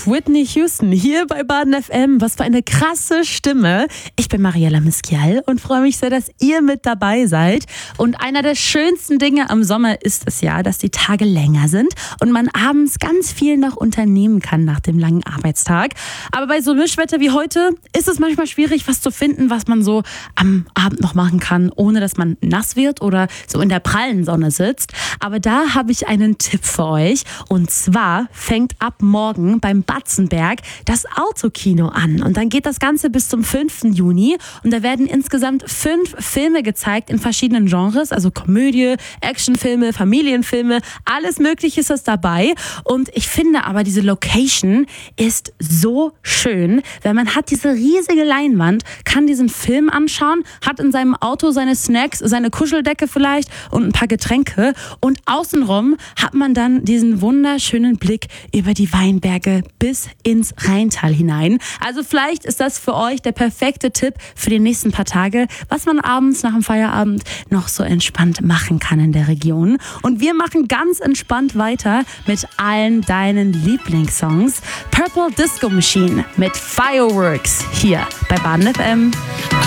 auf Whitney Houston hier bei Baden FM. Was für eine krasse Stimme. Ich bin Mariella Miskial und freue mich sehr, dass ihr mit dabei seid. Und einer der schönsten Dinge am Sommer ist es ja, dass die Tage länger sind und man abends ganz viel noch unternehmen kann nach dem langen Arbeitstag. Aber bei so Mischwetter wie heute ist es manchmal schwierig, was zu finden, was man so am Abend noch machen kann, ohne dass man nass wird oder so in der prallen Sonne sitzt. Aber da habe ich einen Tipp für euch. Und zwar fängt ab morgen beim Batzenberg das Autokino an. Und dann geht das Ganze bis zum 5. Juni. Und da werden insgesamt 5 Filme gezeigt in verschiedenen Genres. Also Komödie, Actionfilme, Familienfilme, alles Mögliche ist das dabei. Und ich finde aber, diese Location ist so schön, weil man hat diese riesige Leinwand, kann diesen Film anschauen, hat in seinem Auto seine Snacks, seine Kuscheldecke vielleicht und ein paar Getränke. Und außenrum hat man dann diesen wunderschönen Blick über die Weinberge bis ins Rheintal hinein. Also vielleicht ist das für euch der perfekte Tipp für die nächsten paar Tage, was man abends nach dem Feierabend noch so entspannt machen kann in der Region. Und wir machen ganz entspannt weiter mit allen deinen Lieblingssongs. Purple Disco Machine mit Fireworks hier bei Baden FM.